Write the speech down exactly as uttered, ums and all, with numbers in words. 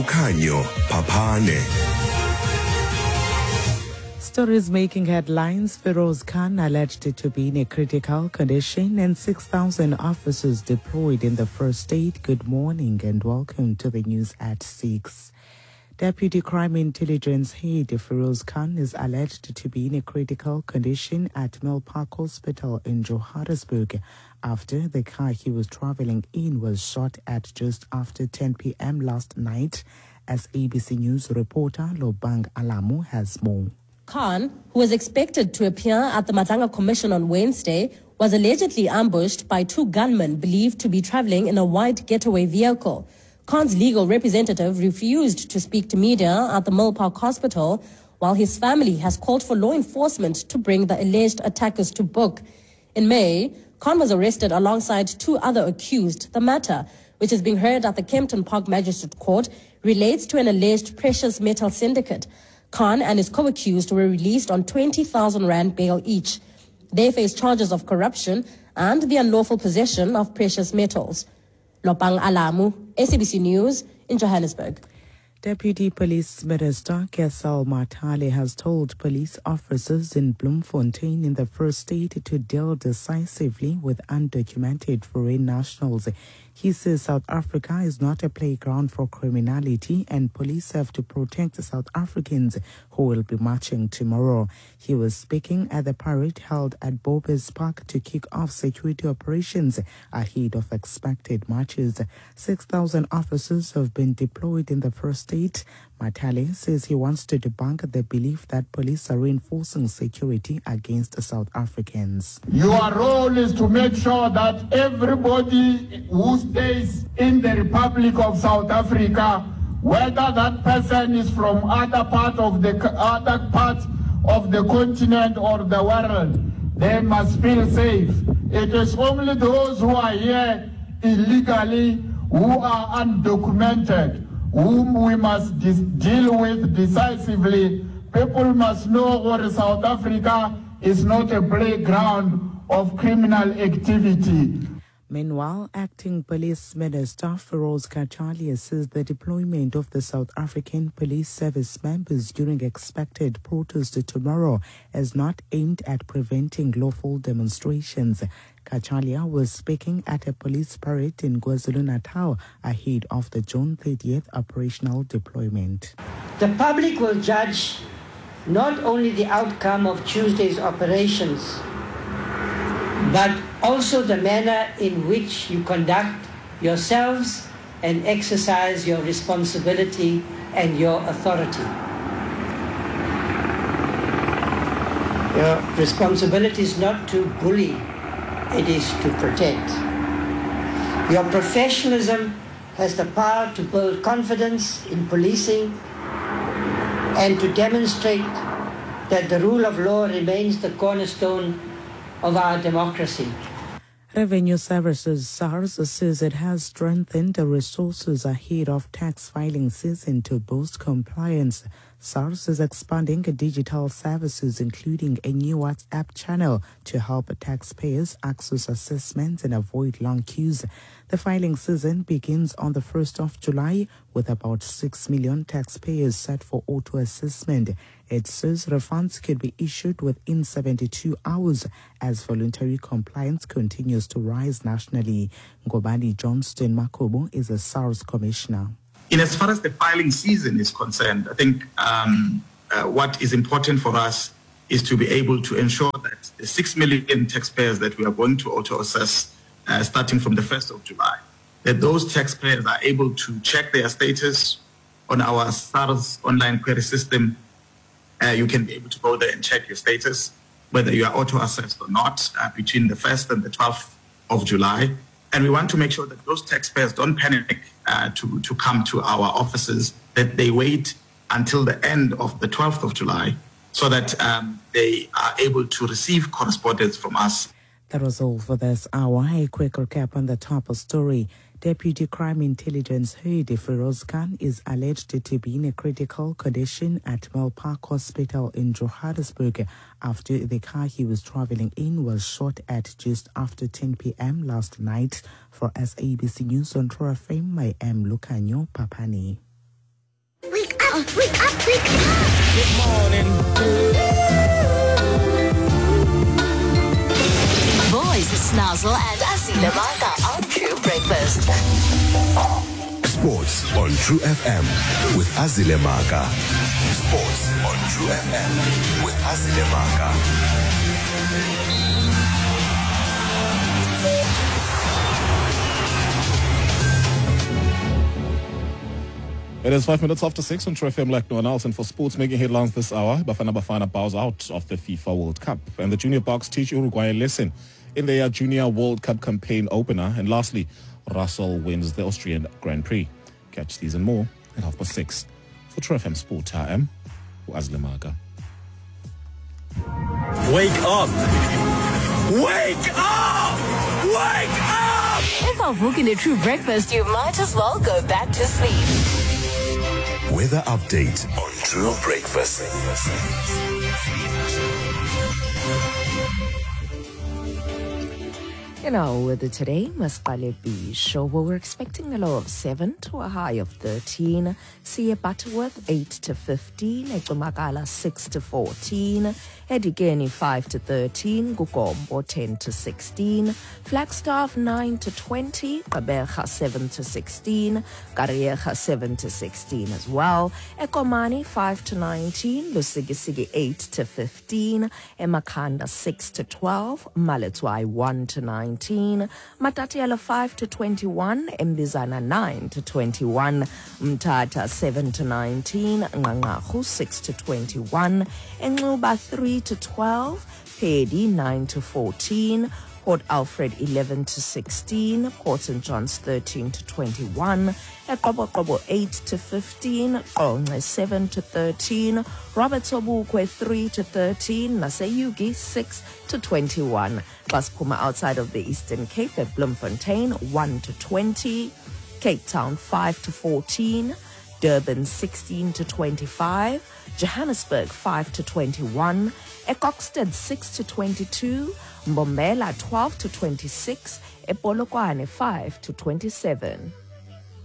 Lukhanyo Papane. Stories making headlines. Feroz Khan alleged to be in a critical condition and six thousand officers deployed in the first state. Good morning and welcome to the news at six. Deputy Crime Intelligence Head Feroz Khan is alleged to be in a critical condition at Milpark Hospital in Johannesburg after the car he was traveling in was shot at just after ten p.m. last night. As A B C News reporter Lobang Alamu has more. Khan, who was expected to appear at the Matlanga Commission on Wednesday, was allegedly ambushed by two gunmen believed to be traveling in a white getaway vehicle. Khan's legal representative refused to speak to media at the Milpark Hospital, while his family has called for law enforcement to bring the alleged attackers to book. In May, Khan was arrested alongside two other accused. The matter, which is being heard at the Kempton Park Magistrate Court, relates to an alleged precious metal syndicate. Khan and his co-accused were released on twenty thousand rand bail each. They face charges of corruption and the unlawful possession of precious metals. Lopang Alamu, S A B C News in Johannesburg. Deputy Police Minister Kessel Matale has told police officers in Bloemfontein in the First State to deal decisively with undocumented foreign nationals. He says South Africa is not a playground for criminality and police have to protect the South Africans who will be marching tomorrow. He was speaking at the parade held at Bobes Park to kick off security operations ahead of expected marches. six thousand officers have been deployed in the First State. Matale says he wants to debunk the belief that police are reinforcing security against the South Africans. Your role is to make sure that everybody who stays in the Republic of South Africa, whether that person is from other part of the other part of the continent or the world, they must feel safe. It is only those who are here illegally, who are undocumented, whom we must dis- deal with decisively. People must know that South Africa is not a playground of criminal activity. Meanwhile, Acting Police Minister Feroz Kachali says the deployment of the South African Police Service members during expected protest tomorrow is not aimed at preventing lawful demonstrations. Kachalia was speaking at a police parade in KwaZulu-Natal ahead of the June thirtieth operational deployment. The public will judge not only the outcome of Tuesday's operations, but also the manner in which you conduct yourselves and exercise your responsibility and your authority. Your responsibility is not to bully, it is to protect. Your professionalism has the power to build confidence in policing and to demonstrate that the rule of law remains the cornerstone of our democracy. Revenue Services SARS says it has strengthened the resources ahead of tax filing season to boost compliance. SARS is expanding digital services, including a new WhatsApp channel to help taxpayers access assessments and avoid long queues. The filing season begins on the first of July, with about six million taxpayers set for auto-assessment. It says refunds could be issued within seventy-two hours as voluntary compliance continues to rise nationally. Ngobani Johnston Makobo is a SARS commissioner. In as far as the filing season is concerned, I think um, uh, what is important for us is to be able to ensure that the six million taxpayers that we are going to auto-assess uh, starting from the first of July, that those taxpayers are able to check their status on our SARS online query system. Uh, you can be able to go there and check your status, whether you are auto-assessed or not, uh, between the first and the twelfth of July. And we want to make sure that those taxpayers don't panic uh, to, to come to our offices, that they wait until the end of the twelfth of July so that um, they are able to receive correspondence from us. That was all for this hour. A quick recap on the top of story. Deputy Crime Intelligence Head Feroz Khan is alleged to be in a critical condition at Milpark Hospital in Johannesburg after the car he was traveling in was shot at just after ten p.m. last night. For S A B C News on True F M, I am Lukhanyo Papane. Wake up, wake up! Good morning. Boys, Snazzle and Azile Maka on True Breakfast. Sports on True F M with Azile Maka. Sports on True F M with Azile Maka. It is five minutes after six on True F M, like no one else. And for sports making headlines this hour, Bafana Bafana bows out of the FIFA World Cup. And the junior Bucks teach Uruguay a lesson in their junior World Cup campaign opener. And lastly, Russell wins the Austrian Grand Prix. Catch these and more at half past six. For True F M Sport, I am Azile Maka. Wake up! Wake up! Wake up! If I'm booking a True Breakfast, you might as well go back to sleep. Weather update on True Breakfast. In our weather today, Masqale Beach. Well, we're expecting a low of seven to a high of thirteen. Sea Butterworth eight to fifteen. Ecumakala six to fourteen. Edigeni five to thirteen. Gugombo ten to sixteen. Flagstaff nine to twenty. Kaberga seven to sixteen. Kariega seven to sixteen as well. Ekomani five to nineteen. Lusigisigi eight to fifteen. Emakanda six to twelve. Maletswai one to nine. Matatiela five to twenty-one, Mbizana nine to twenty-one, Mtata seven to nineteen, Ngangahu six to twenty-one, Enluba three to twelve, Pedi nine to fourteen, Port Alfred eleven to sixteen, Port Saint John's thirteen to twenty-one, Ekobo eight to fifteen, Onge seven to thirteen, Robert Sobukwe three to thirteen, Naseyugi six to twenty-one. Puma outside of the Eastern Cape at Bloemfontein one to twenty, Cape Town five to fourteen, Durban sixteen to twenty-five, Johannesburg five to twenty-one, Ecoxted six to twenty-two, Mbombela twelve to twenty-six, Epolokwane five to twenty-seven.